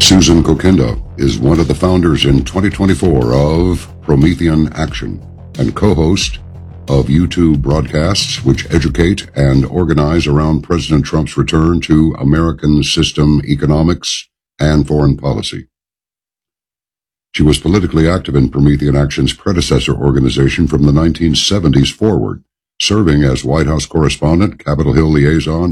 Susan Kokinda is one of the founders in 2024 of Promethean Action and co-host of YouTube broadcasts which educate and organize around President Trump's return to American system economics and foreign policy. She was politically active in Promethean Action's predecessor organization from the 1970s forward, serving as White House correspondent, Capitol Hill liaison,